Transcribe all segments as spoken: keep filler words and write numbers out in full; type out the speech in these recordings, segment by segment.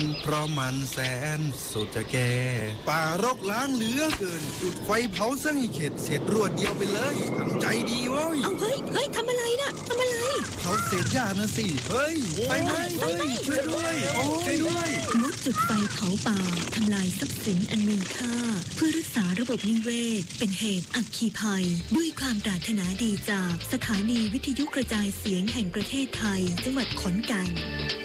เพราะมันแสนสุดจะแก่ป่ารกล้างเหลือเกินจุดไฟเผาซะให้เข็ดเสร็จรวดเดียวไปเลยทำใจดีเว้ยเอาเฮ้ยเฮ้ยทำอะไรน่ะทำอะไรเผาเศษหญ้านะสิเฮ้ยไฟไหม้เฮ้ยช่วยด้วยโอ้ช่วยด้วยงดจุดไฟเผาป่าทำลายทรัพย์สินอันมีค่าเพื่อรักษาระบบนิเวศเป็นเหตุอัคคีภัยด้วยความปรารถนาดีจากสถานีวิทยุกระจายเสียงแห่งประเทศไทยจังหวัดขอนแก่น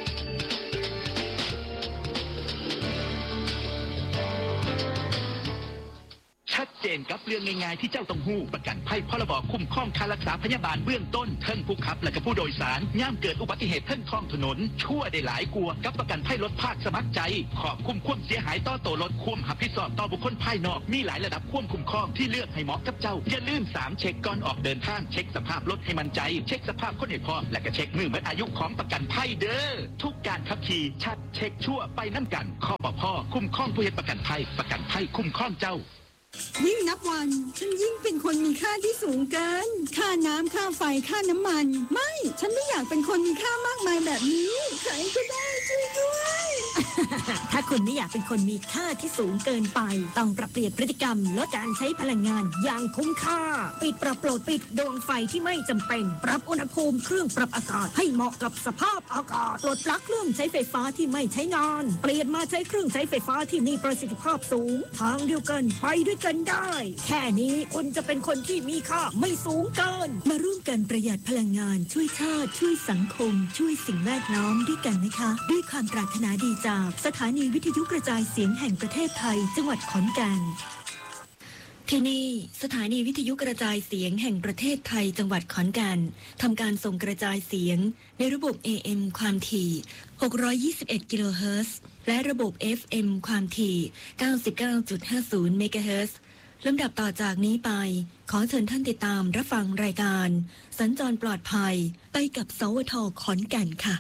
ชัดเจนกับเรื่องง่ายๆที่เจ้าต้องหู้ประกันภัยพรบคุ้มครองค่ารักษาพยาบาลเบื้องต้นเทิงผู้ขับและก็ผู้โดยสารย่ามเกิดอุบัติเหตุเทิงท้องถนนชั่วได้หลายกลัวกับประกันภัยรถภาคสมัครใจขอบคุ้มความเสียหายต่อตัวรถคุ้มหับผิดชอบต่อบุคคลภายนอกมีหลายระดับควบคุ้มครองที่เลือกให้เหมาะกับเจ้าอย่าลืมสามเช็คก่อนออกเดินทางเช็คสภาพรถให้มั่นใจเช็คสภาพคนให้พร้อมและก็เช็คมือหมดอายุของประกันภัยเด้อทุกการขับขี่ชัดเช็คชั่วไปน้ำกันคปภ.คุ้มครองผู้เฮ็ดประกันภัยประกันภัยคุ้มครองเจ้ายิ่งนับวันฉันยิ่งเป็นคนมีค่าที่สูงเกินค่าน้ำค่าไฟค่าน้ำมันไม่ฉันไม่อยากเป็นคนมีค่ามากมายแบบนี้ใครก็ได้ช่วยด้วยถ้าคุณไม่อยากเป็นคนมีค่าที่สูงเกินไปต้องปรับเปลี่ยนพฤติกรรมลดการใช้พลังงานอย่างคุ้มค่าปิดปรับโปรดปิดดวงไฟที่ไม่จำเป็นปรับอุณหภูมิเครื่องปรับอากาศให้เหมาะกับสภาพอากาศปลดปลั๊กเครื่องใช้ไฟฟ้าที่ไม่ใช้งานเปลี่ยนมาใช้เครื่องใช้ไฟฟ้าที่มีประสิทธิภาพสูงทางเดียวกันไปด้วยกันได้แค่นี้คุณจะเป็นคนที่มีค่าไม่สูงเกินมาร่วมกันประหยัดพลังงานช่วยชาติช่วยสังคมช่วยสิ่งแวดล้อมด้วยกันนะคะด้วยความปรารถนาดีจากสถานีวิทยุกระจายเสียงแห่งประเทศไทยจังหวัดขอนแก่นที่นี่สถานีวิทยุกระจายเสียงแห่งประเทศไทยจังหวัดขอนแก่นทำการส่งกระจายเสียงในระบบ เอ เอ็ม ความถี่หกร้อยยี่สิบเอ็ดกิโลเฮิรตซ์และระบบ เอฟ เอ็ม ความถี่ เก้าสิบเก้าจุดห้าศูนย์ เมกะเฮิรตซ์ลำดับต่อจากนี้ไปขอเชิญท่านติดตามรับฟังรายการสัญจรปลอดภัยไปกับสวท.ขอนแก่นค่ะ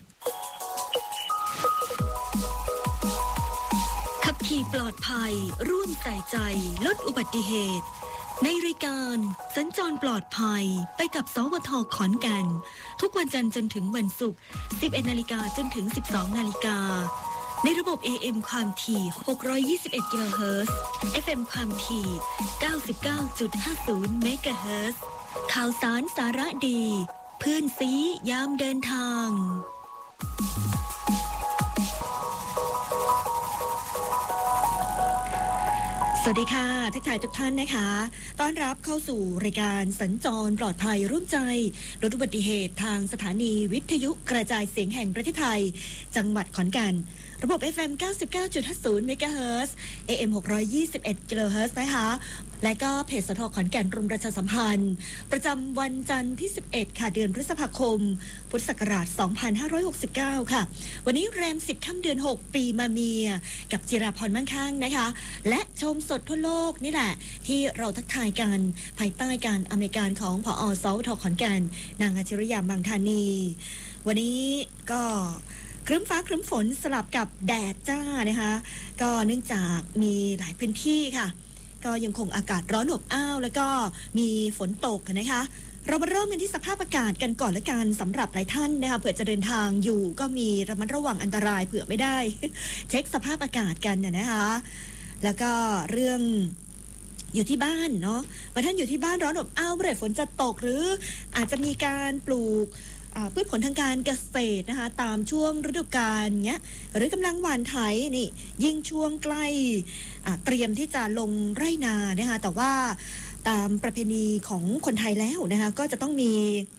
ขับขี่ปลอดภัยร่วมใส่ใจลดอุบัติเหตุในรายการสัญจรปลอดภัยไปกับสวท.ขอนแก่นทุกวันจันทร์จนถึงวันศุกร์ สิบเอ็ดนาฬิกาจนถึง สิบสองนาฬิกาในระบบ เอ เอ็ม ความถี่หกร้อยยี่สิบเอ็ดกิโลเฮิรตซ์ เอฟ เอ็ม ความถี่ เก้าสิบเก้าจุดห้าศูนย์ เมกะเฮิรตซ์ข่าวสารสาระดีเพื่อนซียามเดินทางสวัสดีค่ะทักทายทุกท่านนะคะต้อนรับเข้าสู่รายการสัญจรปลอดภัยร่วมใจลดอุบัติเหตุทางสถานีวิทยุกระจายเสียงแห่งประเทศไทยจังหวัดขอนแก่นระบบ เอฟ เอ็ม เก้าสิบเก้าจุดห้าศูนย์ เมกะเฮิรตซ์ เอ เอ็ม หกร้อยยี่สิบเอ็ดกิโลเฮิรตซ์นะคะและก็เพจสท.ขอนแก่นกรมประชาสัมพันธ์ประจำวันจันทร์ที่สิบเอ็ดค่ะเดือนพฤษภาคมพุทธศักราชสองพันห้าร้อยหกสิบเก้าค่ะวันนี้แรมสิบค่ำเดือนหกปีมะเมียกับจิราพรมั่งคั่งนะคะและชมสดทั่วโลกนี่แหละที่เราทักทายกันภายใต้การอำนวยการของผอ.สวท.ขอนแก่นนางอัจฉริยามังธานีวันนี้ก็ครึ้มฟ้าครึ้มฝนสลับกับแดดจ้านะคะก็เนื่องจากมีหลายพื้นที่ค่ะก็ยังคงอากาศร้อนอบอ้าวแล้วก็มีฝนตกนะคะเรามาเริ่มกันที่สภาพอากาศกันก่อนละกันสำหรับหลายท่านนะคะเผื่อจะเดินทางอยู่ก็มีระมัดระวังอันตรายเผื่อไม่ได้ เช็คสภาพอากาศกันนะคะแล้วก็เรื่องอยู่ที่บ้านเนาะบางท่านอยู่ที่บ้านร้อนอบอ้าวเมื่อไหร่ฝนจะตกหรืออาจจะมีการปลูกพืชผลทางการเกษตรนะคะตามช่วงฤดูกาลเงี้ยหรือกำลังหว่านไถนี่ยิ่งช่วงใกล้เตรียมที่จะลงไร่นานะคะแต่ว่าตามประเพณีของคนไทยแล้วนะคะก็จะต้องมี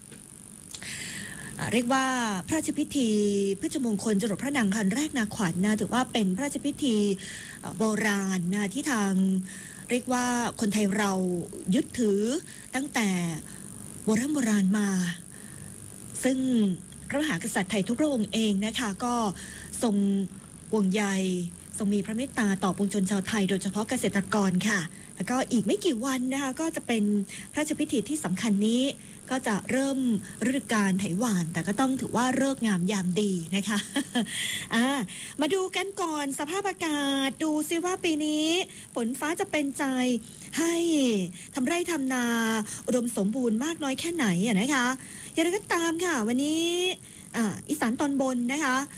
เรียกว่าพระราชพิธีพฤชมงคลจรดพระนางคันแรกนาขวัญ นะถือว่าเป็นพระราชพิธีโบราณนะที่ทางเรียกว่าคนไทยเรายึดถือตั้งแต่โบราณโบราณมาซึ่งพระมหากษัตริย์ไทยทุกพระองค์เองนะคะก็ทรงห่วงใยทรงมีพระเมตตาต่อปวงชนชาวไทยโดยเฉพาะเกษตรกรค่ะแล้วก็อีกไม่กี่วันนะคะก็จะเป็นพระราชพิธีที่สำคัญนี้ก็จะเริ่มฤดูกาลไถหว่านแต่ก็ต้องถือว่าฤกษ์งามยามดีนะคะอ่ามาดูกันก่อนสภาพอากาศดูซิว่าปีนี้ฝนฟ้าจะเป็นใจให้ทำไร่ทำนาอุดมสมบูรณ์มากน้อยแค่ไหนอะนะคะอย่างไรก็ตามค่ะวันนี้อ่าอีสานตอนบนนะคะ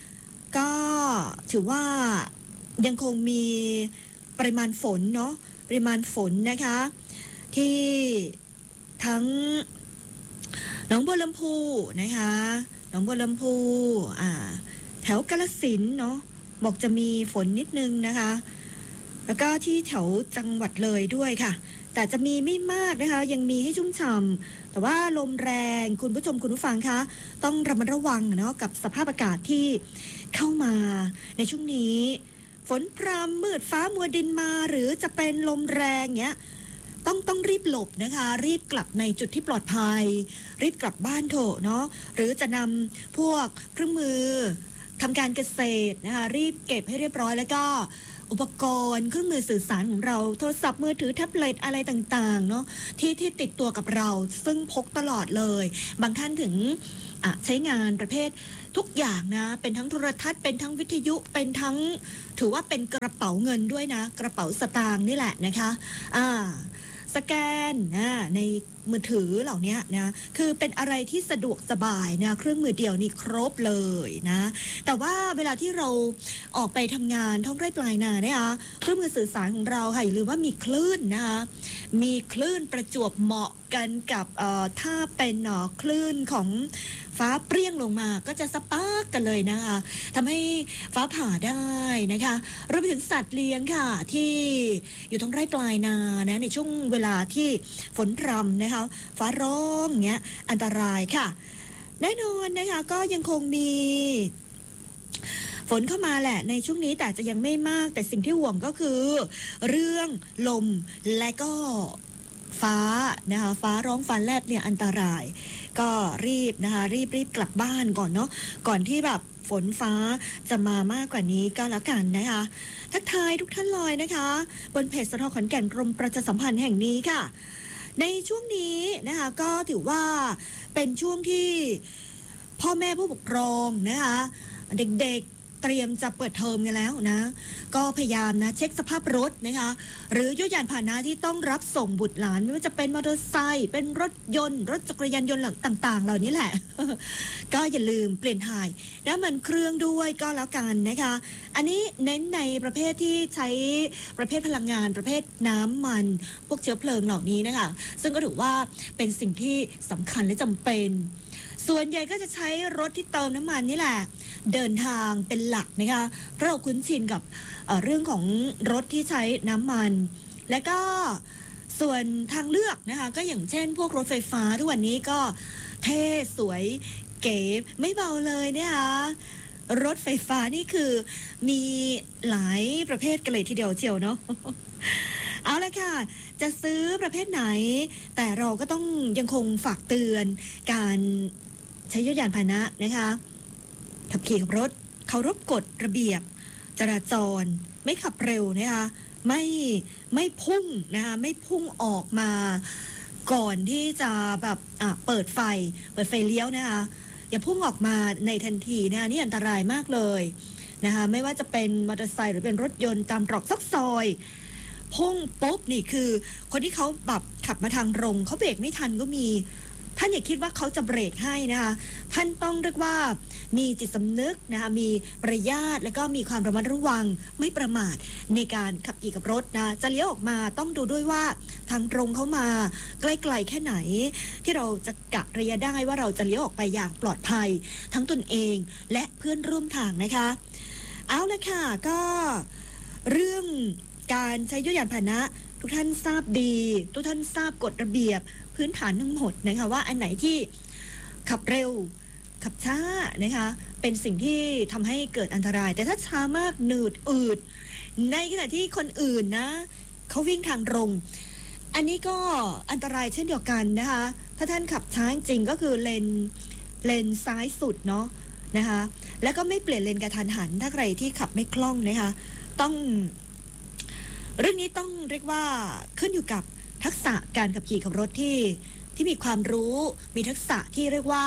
ก็ถือว่ายังคงมีปริมาณฝนเนาะปริมาณฝนนะคะที่ทั้งหนองบัวลำพูนะคะหนองบัวลำพูอ่าแถวกาฬสินธุ์เนาะบอกจะมีฝนนิดนึงนะคะแล้วก็ที่แถวจังหวัดเลยด้วยค่ะแต่จะมีไม่มากนะคะยังมีให้ชุ่มฉ่ำแต่ว่าลมแรงคุณผู้ชมคุณผู้ฟังคะต้องระมัดระวังเนาะกับสภาพอากาศที่เข้ามาในช่วงนี้ฝนพรำมืดฟ้ามัวดินมาหรือจะเป็นลมแรงเงี้ยต้องต้องรีบหลบนะคะรีบกลับในจุดที่ปลอดภัยรีบกลับบ้านเถอะเนาะหรือจะนำพวกเครื่องมือทำการเกษตรนะคะรีบเก็บให้เรียบร้อยแล้วก็อุปกรณ์เครื่องมือสื่อสารของเราโทรศัพท์มือถือแท็บเล็ตอะไรต่างๆเนาะที่ที่ติดตัวกับเราซึ่งพกตลอดเลยบางท่านถึงใช้งานประเภททุกอย่างนะเป็นทั้งโทรทัศน์เป็นทั้งวิทยุเป็นทั้งถือว่าเป็นกระเป๋าเงินด้วยนะกระเป๋าสตางค์นี่แหละนะคะอ่าสแกนนะในมือถือเหล่านี้นะคือเป็นอะไรที่สะดวกสบายนะเครื่องมือเดียวนี่ครบเลยนะแต่ว่าเวลาที่เราออกไปทำงานท่องไร่ปลายนานะคะเครื่องมือสื่อสารของเราค่ะอย่าลืมว่ามีคลื่นนะคะมีคลื่นประจวบเหมาะกันกับเอ่อถ้าเป็นเอ่อคลื่นของฟ้าเปรี้ยงลงมาก็จะสปาร์กกันเลยนะคะทำให้ฟ้าผ่าได้นะคะรวมไปถึงสัตว์เลี้ยงค่ะที่อยู่ท้องไร่ปลายนานะในช่วงเวลาที่ฝนพรำนะคะฟ้าร้องเงี้ยอันตรายค่ะแน่นอนนะคะก็ยังคงมีฝนเข้ามาแหละในช่วงนี้แต่จะยังไม่มากแต่สิ่งที่ห่วงก็คือเรื่องลมและก็ฟ้านะคะฟ้าร้องฟ้าแลบเนี่ยอันตรายก็รีบนะคะรีบรีบกลับบ้านก่อนเนาะก่อนที่แบบฝนฟ้าจะมามากกว่านี้ก็แล้วกันนะคะทักทายทุกท่านเลยนะคะบนเพจสทขอนแก่นกรมประชาสัมพันธ์แห่งนี้ค่ะในช่วงนี้นะคะก็ถือว่าเป็นช่วงที่พ่อแม่ผู้ปกครองนะคะเด็กๆเตรียมจะเปิดเทอมกันแล้วนะก็พยายามนะเช็คสภาพรถนะคะหรือยุยานพาหนะที่ต้องรับส่งบุตรหลานไม่ว่าจะเป็นมอเตอร์ไซค์เป็นรถยนต์รถจักรยานยนต์ต่างๆเหล่านี้แหละ ก็อย่าลืมเปลี่ยนถ่ายน้ำมันเครื่องด้วยก็แล้วกันนะคะอันนี้เน้นในประเภทที่ใช้ประเภทพลังงานประเภทน้ำมันพวกเชื้อเพลิงเหล่านี้นะคะซึ่งก็ถือว่าเป็นสิ่งที่สำคัญและจำเป็นส่วนใหญ่ก็จะใช้รถที่เติมน้ำมันนี่แหละเดินทางเป็นหลักนะคะเพราะเราคุ้นชินกับเอ่อเรื่องของรถที่ใช้น้ำมันและก็ส่วนทางเลือกนะคะก็อย่างเช่นพวกรถไฟฟ้าทุกวันนี้ก็เท่สวยเก๋ไม่เบาเลยนะคะรถไฟฟ้านี่คือมีหลายประเภทกันเลยทีเดียวเชียวเนาะ เอาละค่ะจะซื้อประเภทไหนแต่เราก็ต้องยังคงฝากเตือนการใช้ยานพาหนะนะคะขับขี่ขับรถเคารพกฎระเบียบจราจรไม่ขับเร็วนะคะไม่ไม่พุ่งนะคะไม่พุ่งออกมาก่อนที่จะแบบอ่ะเปิดไฟเปิดไฟเลี้ยวนะคะอย่าพุ่งออกมาในทันทีนะคะนี่อันตรายมากเลยนะคะไม่ว่าจะเป็นมอเตอร์ไซค์หรือเป็นรถยนต์ตามตรอกซอกซอยพุ่งปุ๊บนี่คือคนที่เขาแบบขับมาทางตรงเขาเบรกไม่ทันก็มีท่านอย่าคิดว่าเขาจะเบรกให้นะคะท่านต้องเรียกว่ามีจิตสำนึกนะคะมีมารยาทแล้วก็มีความระมัดระวังไม่ประมาทในการขับขี่กับรถนะจะเลี้ยวออกมาต้องดูด้วยว่าทางตรงเขามาใกล้ๆแค่ไหนที่เราจะกะระยะได้ว่าเราจะเลี้ยวออกไปอย่างปลอดภัยทั้งตนเองและเพื่อนร่วมทางนะคะเอาละค่ะก็เรื่องการใช้ยานพาหนะทุกท่านทราบดีทุกท่านทราบกฎระเบียบพื้นฐานทั้งหมดนะคะว่าอันไหนที่ขับเร็วขับช้านะคะเป็นสิ่งที่ทำให้เกิดอันตรายแต่ถ้าช้ามากหนืดอืดในขณะที่คนอื่นนะเขาวิ่งทางตรงอันนี้ก็อันตรายเช่นเดียวกันนะคะถ้าท่านขับช้าจริงก็คือเลนเลนซ้ายสุดเนาะนะคะแล้วก็ไม่เปลี่ยนเลนกระทันหันถ้าใครที่ขับไม่คล่องนะคะต้องเรื่องนี้ต้องเรียกว่าขึ้นอยู่กับทักษะการขับขี่ขับรถที่ที่มีความรู้มีทักษะที่เรียกว่า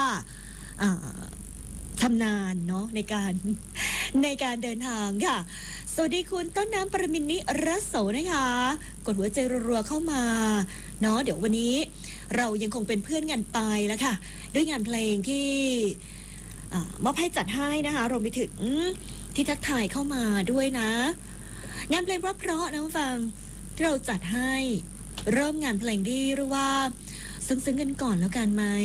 ชำนาญเนาะในการในการเดินทางค่ะสวัสดีคุณต้นน้ำปรมินนิรัสโสนะคะกดหัวใจรัวๆเข้ามาเนาะเดี๋ยววันนี้เรายังคงเป็นเพื่อนกันไปแล้วค่ะด้วยงานเพลงที่อามอบให้จัดให้นะคะรวมไปถึงที่ทักทายเข้ามาด้วยนะงานเพลงเพราะๆนะฟังที่เราจัดให้เริ่มงานเพลงดีหรือว่าซึ้งๆกันก่อนแล้วกันไหม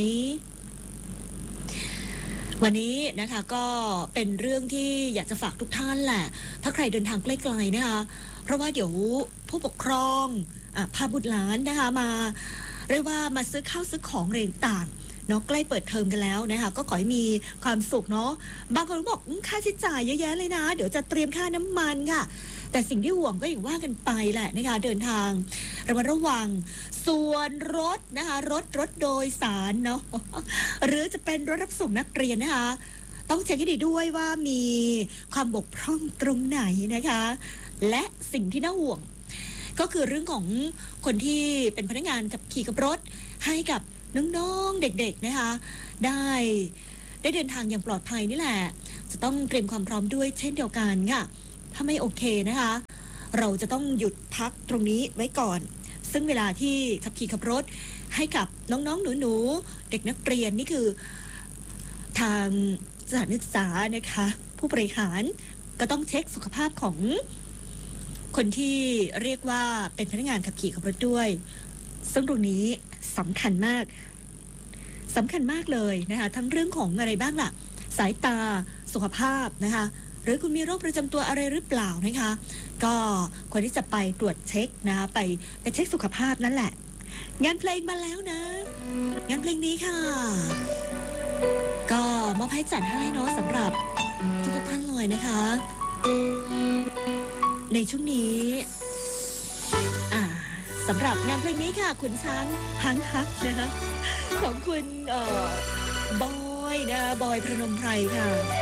วันนี้นะคะก็เป็นเรื่องที่อยากจะฝากทุกท่านแหละถ้าใครเดินทางใกล้ๆนะคะเพราะว่าเดี๋ยวผู้ปกครองอ่ะพาบุตรหลานนะคะมาเรียกว่ามาซื้อข้าวซื้อของอะไรต่างเนาะใกล้เปิดเทอมกันแล้วนะคะก็ขอให้มีความสุขเนาะบางคนบอกค่าใช้จ่ายเยอะแยะเลยนะเดี๋ยวจะเตรียมค่าน้ำมันค่ะแต่สิ่งที่ห่วงก็อย่างว่ากันไปแหละนะคะเดินทางระมัดระวังส่วนรถนะคะรถรถโดยสารเนาะหรือจะเป็นรถรับส่งนักเรียนนะคะต้องเช็คให้ดีด้วยว่ามีความบกพร่องตรงไหนนะคะและสิ่งที่น่าห่วงก็คือเรื่องของคนที่เป็นพนักงานขับขี่กับรถให้กับน้องๆเด็กๆนะคะได้ได้เดินทางอย่างปลอดภัยนี่แหละจะต้องเตรียมความพร้อมด้วยเช่นเดียวกันค่ะถ้าไม่โอเคนะคะเราจะต้องหยุดพักตรงนี้ไว้ก่อนซึ่งเวลาที่ขับขี่ขับรถให้กับน้องๆหนูๆเด็กนักเรียนนี่คือทางสถานศึกษานะคะผู้บริหารก็ต้องเช็คสุขภาพของคนที่เรียกว่าเป็นพนักงานขับขี่ขับรถด้วยซึ่งตรงนี้สำคัญมากสำคัญมากเลยนะคะทั้งเรื่องของอะไรบ้างล่ะสายตาสุขภาพนะคะหรือคุณมีโรคประจำตัวอะไรหรือเปล่านะคะก็ควรที่จะไปตรวจเช็คนะไปไปเช็คสุขภาพนั่นแหละงานเพลงมาแล้วนะงานเพลงนี้ค่ะก็มอบให้จัดให้เนาะสำหรับทุกท่านเลยนะคะในช่วงนี้อ่าสำหรับงานเพลงนี้ค่ะคุณช้างฮังฮักนะคะของคุณเอ่อบอยนะบอยพรนมไพรค่ะ